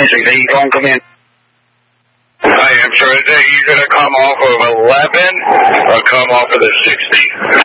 26, you going to come in? I am, sir. Are you going to come off of 11 or come off of the 60?